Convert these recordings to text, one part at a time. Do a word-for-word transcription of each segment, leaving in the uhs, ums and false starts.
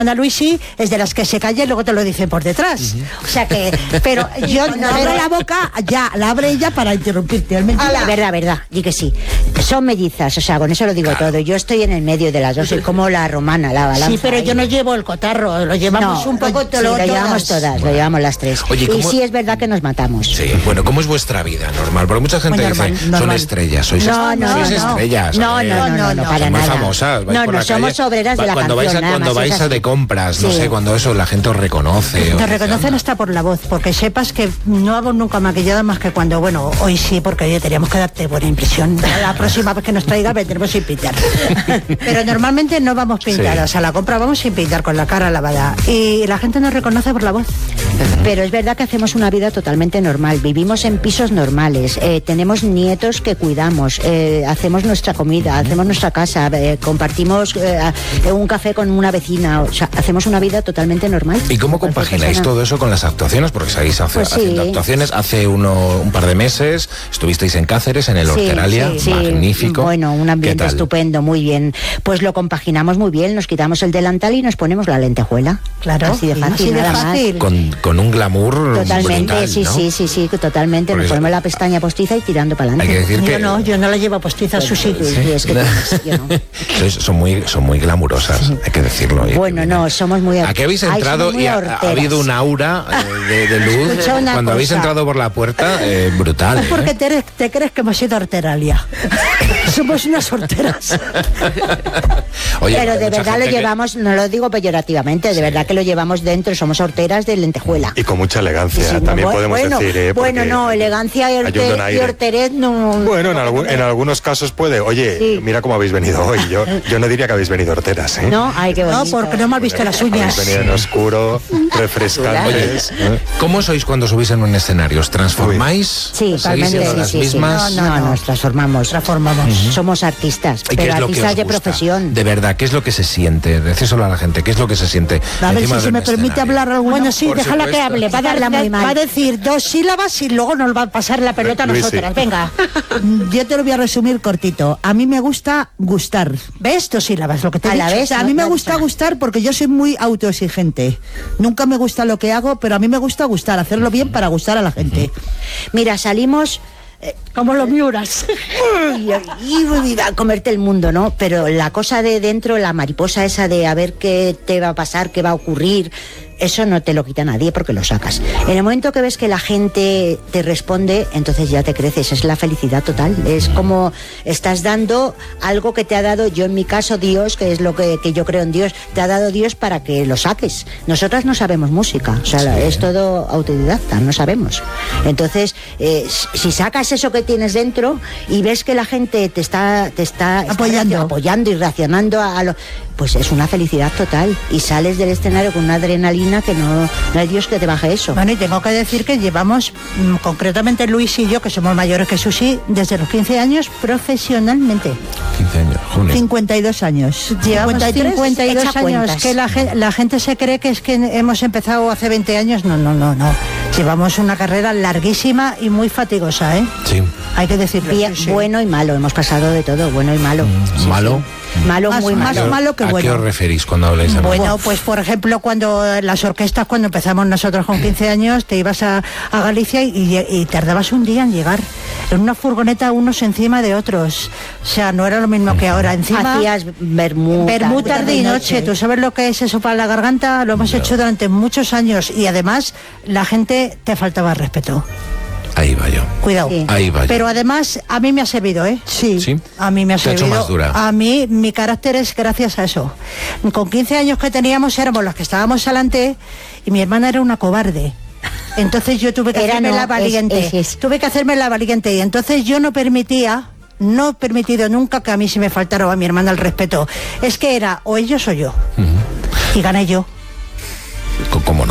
Ana Luisi es de las que se calla y luego te lo dicen por detrás. Uh-huh. O sea que, pero yo no abro la boca, ya la abre ella para interrumpirte. Es mentira. Verdad, verdad, di que sí. Son mellizas, o sea, con eso lo digo claro. todo. Yo estoy en el medio de las dos, soy como la romana, la balanza. Sí, pero yo no llevo el cotarro, lo llevamos no, un poco sí, lo, lo llevamos todas, bueno. lo llevamos las tres. Oye, ¿cómo? Y sí es verdad que nos matamos. Sí, bueno, ¿cómo es vuestra vida normal? Porque mucha gente normal, dice, normal. son estrellas, sois, no, est- no, sois no. estrellas. No, no, no, no, no, para son nada. muy famosas. No, no, somos obreras de la cuando canción. Vais a, cuando vais a de compras, no sé, cuando eso la gente os reconoce. Te reconocen hasta por la voz, porque sepas que no hago nunca maquillada más que cuando, bueno, hoy sí, porque hoy teníamos que darte buena impresión. La próxima vez que nos traiga vendremos sin pintar. Pero normalmente no vamos pintadas, sí. a la compra vamos sin pintar, con la cara lavada. Y la gente nos reconoce por la voz. Pero es verdad que hacemos una vida totalmente normal, vivimos en pisos normales, eh, tenemos nietos que cuidamos, eh, hacemos nuestra comida, hacemos nuestra casa, eh, compartimos eh, un café con una vecina, o sea, hacemos una vida totalmente normal. ¿Y cómo compagináis todo eso con las actuaciones? Porque seguís hace, pues sí. haciendo actuaciones. Hace uno, un par de meses estuvisteis en Cáceres, en el sí, Horteralia, sí, magnífico. Bueno, un ambiente estupendo, muy bien. Pues lo compaginamos muy bien, nos quitamos el delantal y nos ponemos la lentejuela. Claro, así de fácil, así de nada fácil. más. Con, con un glamour totalmente, brutal, sí, ¿no? sí, sí, sí, totalmente. Porque nos ponemos la pestaña postiza y tirando para adelante. Hay que decir yo que... no, yo no la llevo postiza, pues, Susi. Sí, sí, es que tienes, yo no. Sois, son muy, son muy glamurosas, sí. hay que decirlo. Bueno, no, somos muy... Aquí habéis entrado Ay, y ha, ha habido un aura eh, de, de luz cuando cosa. habéis entrado por la puerta, eh, brutal. Es porque ¿eh? te, te crees que hemos sido Horteralia. Somos unas horteras. Oye, pero de verdad lo llevamos, que... no lo digo peyorativamente, de sí. verdad que lo llevamos dentro, somos horteras de lentejuela. Y con mucha elegancia, sí, también no, podemos bueno, decir. ¿eh? Bueno, no, elegancia y, horter, y horterez no... Bueno, en, algún, en algunos casos puede. Oye, sí. mira cómo habéis venido hoy. Yo, yo no diría que habéis venido horteras, ¿eh? No, ay, qué bonito. No, porque no me has visto las uñas. Habéis venido en oscuro, refrescantes. Oye, ¿cómo sois cuando subís en un escenario? ¿Os transformáis? Sí, totalmente, sí, las sí, mismas? Sí. No, no, no, nos transformamos. transformamos. Uh-huh. Somos artistas, pero artistas de profesión. De verdad, ¿qué es lo que se siente? Decíselo a la gente, ¿qué es lo que se siente? A ver si se me permite escenario? hablar alguno. Bueno, sí, Por déjala supuesto. que hable. Va a, darla muy mal. Va a decir dos sílabas y luego nos va a pasar la pelota a nosotras. Sí. Venga. Yo te lo voy a resumir cortito. A mí me gusta gustar. ¿Ves? Dos sílabas, lo que te he a dicho. La vez, o sea, no, a mí me no, gusta no. gustar porque yo soy muy autoexigente. Nunca me gusta lo que hago, pero a mí me gusta gustar, hacerlo bien para gustar a la gente. Mira, salimos... Eh, como los miuras. Y, y, y a comerte el mundo, ¿no? Pero la cosa de dentro, la mariposa esa de a ver qué te va a pasar, qué va a ocurrir, eso no te lo quita nadie porque lo sacas. En el momento que ves que la gente te responde, entonces ya te creces, es la felicidad total. Es como estás dando algo que te ha dado, yo en mi caso Dios, que es lo que, que yo creo en Dios, te ha dado Dios para que lo saques. Nosotras no sabemos música, o sea, sí. es todo autodidacta, no sabemos. Entonces, eh, si sacas eso que tienes dentro y ves que la gente te está, te está apoyando, está apoyando y reaccionando a, a lo... pues es una felicidad total y sales del escenario con una adrenalina que no, no hay Dios que te baje eso. Bueno, y tengo que decir que llevamos, mmm, concretamente Luis y yo, que somos mayores que Susi, desde los quince años profesionalmente. quince años, Julio. cincuenta y dos años. Llevamos cincuenta y dos años. Que la, la gente se cree que es que hemos empezado hace veinte años. No, no, no, no. Llevamos una carrera larguísima y muy fatigosa, ¿eh? Sí. Hay que decirlo. Bien, sí, sí. Bueno y malo, hemos pasado de todo, bueno y malo. Mm, sí, ¿Malo? Sí. Malo, más, muy más malo. malo que ¿A bueno. qué os referís cuando habláis de malo? Bueno, pues por ejemplo, cuando las orquestas, cuando empezamos nosotros con quince años, te ibas a, a Galicia y, y tardabas un día en llegar. En una furgoneta unos encima de otros. O sea, no era lo mismo que ahora. Encima hacías vermú. Vermú tarde y noche. ¿Tú sabes lo que es eso para la garganta? Lo hemos no. hecho durante muchos años y además la gente te faltaba respeto. Ahí va yo. Cuidado. Sí. Ahí va yo. Pero además, a mí me ha servido, ¿eh? Sí. ¿Sí? A mí me ha ¿Te servido. ha hecho más dura? A mí, mi carácter es gracias a eso. Con quince años que teníamos, éramos los que estábamos adelante y mi hermana era una cobarde. Entonces yo tuve que era hacerme no, la valiente. Es, es, es. Tuve que hacerme la valiente. Y entonces yo no permitía, no he permitido nunca que a mí se me faltara o a mi hermana el respeto. Es que era o ellos o yo. Uh-huh. Y gané yo. ¿Cómo no?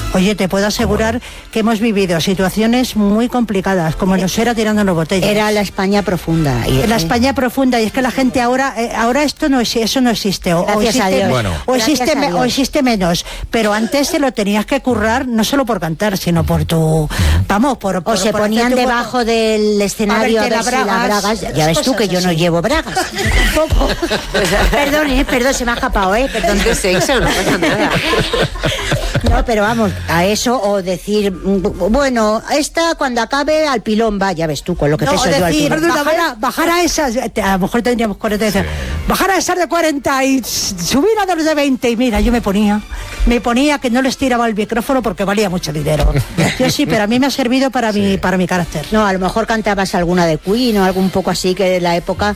Oye, te puedo asegurar que hemos vivido situaciones muy complicadas, como nos era tirándonos botellas. Era la España profunda. Y, la España profunda, y es que la gente ahora, eh, ahora esto no es, eso no existe. O, o existe, a Dios. Bueno. o, existe me, o existe menos. Pero antes se lo tenías que currar, no solo por cantar, sino por tu... Vamos, por... por o se por ponían debajo bueno, del escenario a ver, a ver si la bragas. Ya ves tú que yo no así. llevo bragas. Tampoco. Perdón, eh, perdón, se me ha escapado, ¿eh? Perdón. De sexo, no pasa nada. No, pero vamos, a eso, o decir, bueno, esta cuando acabe al pilón va, ya ves tú, con lo que no, peso decir, yo al pilón. Bajar a, bajar a esas, a lo mejor tendríamos cuarenta, sí. bajar a esas de cuarenta y subir a dos de veinte, y mira, yo me ponía, me ponía que no les tiraba el micrófono porque valía mucho dinero. Yo sí, pero a mí me ha servido para, sí. mi, para mi carácter. No, a lo mejor cantabas alguna de Queen o algo un poco así que de la época...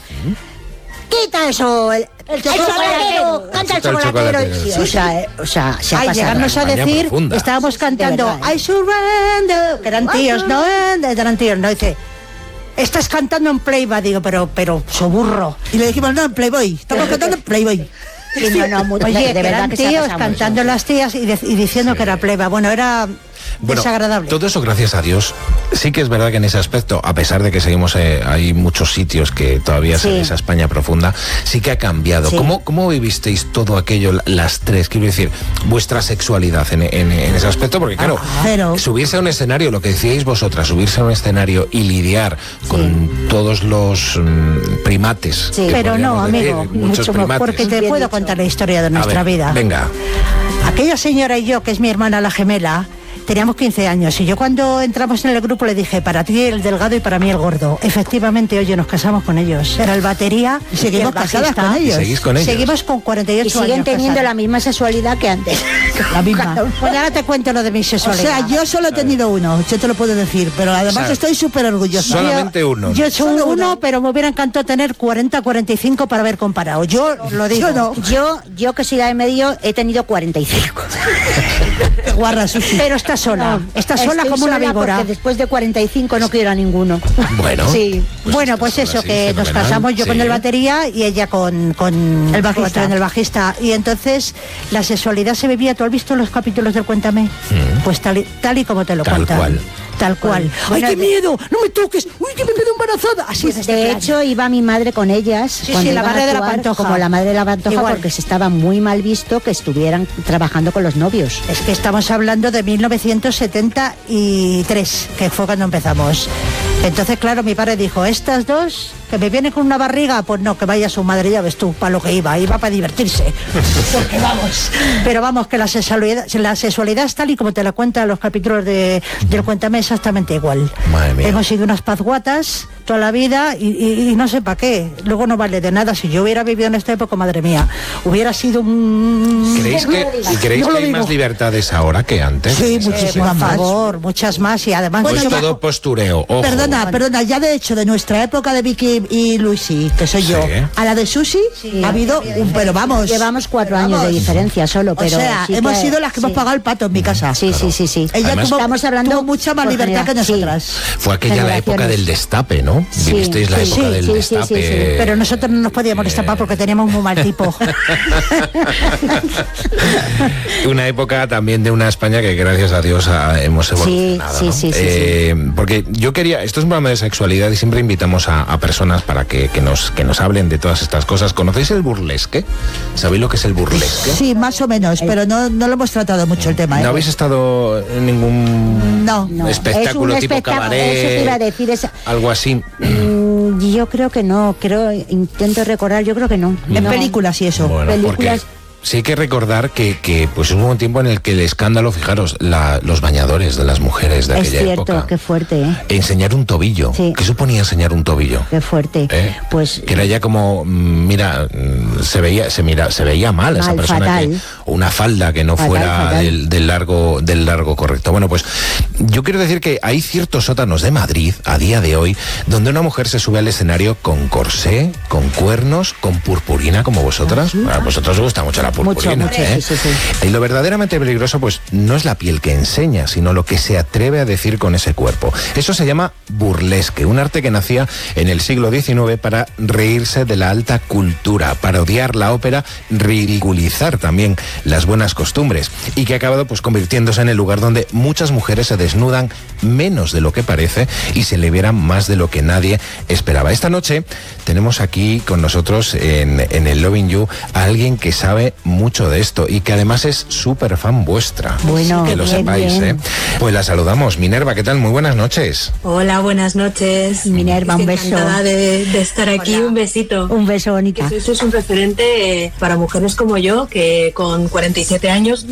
¡Quita eso! El, el chocolatero, canta el chocolatero. Sí, o sea, eh, o sea, se ha Ay, llegarnos a decir, profunda. Estábamos cantando verdad, ¿eh? I surrender, que eran tíos, ¿no? Eran tíos, ¿no? Dice, estás cantando en Playboy, digo, pero, pero, soburro. Y le dijimos, no, en Playboy, estamos cantando en Playboy. Sí, no, no, muy, Oye, de, de verdad eran que tíos cantando eso. Las tías y, de, y diciendo sí. que era Playboy. Bueno, era... Bueno, desagradable. Todo eso, gracias a Dios, sí que es verdad que en ese aspecto, a pesar de que seguimos, eh, hay muchos sitios que todavía sí. es esa España profunda, sí que ha cambiado. Sí. ¿Cómo, ¿Cómo vivisteis todo aquello, las tres? Quiero decir, vuestra sexualidad en, en, en ese aspecto, porque claro, ah, pero... subirse a un escenario, lo que decíais vosotras, subirse a un escenario y lidiar sí. con todos los mm, primates. Sí. Pero no, amigo, decir, mucho primates. Porque te puedo contar la historia de nuestra ver, vida. Venga. Aquella señora y yo, que es mi hermana la gemela, teníamos quince años y yo cuando entramos en el grupo le dije, para ti el delgado y para mí el gordo. Efectivamente, oye, nos casamos con ellos. Era el batería y seguimos y casadas con ellos. ¿Seguís con ellos? Seguimos con cuarenta y ocho años. Y siguen años teniendo casadas. La misma sexualidad que antes. La misma. Pues ahora te cuento lo de mi sexualidad. O sea, yo solo he tenido uno, yo te lo puedo decir, pero además o sea, estoy súper orgullosa. Solamente yo, uno. Yo soy uno, uno, pero me hubiera encantado tener cuarenta, cuarenta y cinco para haber comparado. Yo lo digo. Yo no. Yo, yo que soy la de medio, he tenido cuarenta y cinco. Guarra, Susi. Pero está sola. No, está sola Estoy como una víbora. Porque después de cuarenta y cinco no quiero a ninguno. Bueno. Sí. Pues bueno, pues eso, sí, que nos casamos yo sí. con el batería y ella con, con el bajista. En el bajista. Y entonces la sexualidad se vivía. ¿Tú has visto los capítulos del Cuéntame? Mm. Pues tal y, tal y como te lo tal cuentan. Cual. Tal cual. Bueno, ¡ay, qué miedo! ¡No me toques! ¡Uy, que me quedo embarazada! Así pues, de hecho, iba mi madre con ellas. Sí, sí, la madre de la Pantoja. Como la madre de la Pantoja, igual. Porque se estaba muy mal visto que estuvieran trabajando con los novios. Es que estamos hablando de mil novecientos setenta y tres, que fue cuando empezamos. Entonces, claro, mi padre dijo, estas dos, que me vienen con una barriga, pues no, que vaya su madre, ya ves tú, para lo que iba, iba para divertirse. Porque vamos. Pero vamos, que la sexualidad, la sexualidad es tal y como te la cuentan los capítulos de, del Cuéntame, exactamente igual. Madre mía. Hemos sido unas pazguatas toda la vida y, y, y no sé para qué. Luego no vale de nada. Si yo hubiera vivido en esta época, madre mía, hubiera sido un... ¿Creéis que, ¿y creéis no que hay digo. más libertades ahora que antes? Sí, muchísimas eh, por más. favor, muchas más y además... Pues bueno, todo postureo, ojo. Perdona, perdona, ya de hecho de nuestra época de Vicky y Luisi, que soy sí. yo, a la de Susi, sí, ha habido un... Pero vamos... Llevamos cuatro años vamos. de diferencia solo, pero... O sea, sí hemos que, sido las que sí. hemos pagado el pato en mi casa. Sí, claro. sí, sí, sí. Ella Además, tuvo, estamos hablando tuvo mucha más libertad que nosotras. Sí. Fue aquella la época del destape, ¿no? Sí, Vivisteis la sí, época sí, del sí, destape. Sí, sí, sí. Pero nosotros no nos podíamos destapar porque teníamos muy mal tipo. Una época también de una España que gracias a Dios ha, hemos evolucionado. Sí, ¿no? sí, sí, eh, sí. Porque yo quería, esto es un programa de sexualidad y siempre invitamos a, a personas para que, que, nos, que nos hablen de todas estas cosas. ¿Conocéis el burlesque? ¿Sabéis lo que es el burlesque? Sí, más o menos, pero no, no lo hemos tratado mucho el tema. ¿eh? ¿No habéis estado en ningún no, no. espectáculo es un tipo espectáculo, cabaret? Eso te iba a decir, es, algo así. Mm, yo creo que no, creo, intento recordar, yo creo que no. En no. películas y eso. Bueno, películas. Porque sí hay que recordar que, que pues hubo un tiempo en el que el escándalo, fijaros, la, los bañadores de las mujeres de es aquella cierto, época. Qué fuerte, ¿eh? Enseñar un tobillo. Sí. ¿Qué suponía enseñar un tobillo? Qué fuerte. ¿Eh? Pues que era ya como, mira, se veía, se mira, se veía mal, mal esa persona fatal. que una falda que no fatal, fuera fatal. Del, del largo, del largo correcto. Bueno, pues yo quiero decir que hay ciertos sótanos de Madrid a día de hoy donde una mujer se sube al escenario con corsé, con cuernos, con purpurina como vosotras. Uh-huh. A vosotros os gusta mucho la purpurina. Mucho, mucho. ¿eh? Sí, sí, sí. Y lo verdaderamente peligroso pues no es la piel que enseña, sino lo que se atreve a decir con ese cuerpo. Eso se llama burlesque, un arte que nacía en el siglo diecinueve para reírse de la alta cultura, parodiar la ópera, ridiculizar también las buenas costumbres y que ha acabado pues convirtiéndose en el lugar donde muchas mujeres se desnudan menos de lo que parece y se liberan más de lo que nadie esperaba. Esta noche tenemos aquí con nosotros en, en el Loving You a alguien que sabe mucho de esto y que además es súper fan vuestra. Bueno, que lo bien, sepáis, bien. ¿eh? Pues la saludamos. Minerva, ¿qué tal? Muy buenas noches. Hola, buenas noches. Minerva, un beso. Encantada de, de estar aquí. Hola. Un besito. Un beso, bonita. Que sois un referente para mujeres como yo, que con cuarenta y siete años